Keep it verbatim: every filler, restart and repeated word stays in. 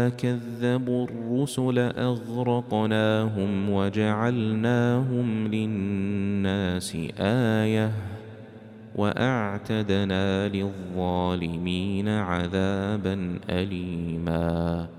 كذبوا الرسل أغرقناهم وجعلناهم للناس آية وأعتدنا للظالمين عذابا أليما.